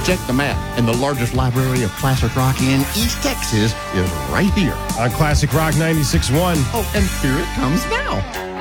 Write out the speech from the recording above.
Check the map, and the largest library of classic rock in East Texas is right here on Classic Rock 96.1. Oh, and here it comes now.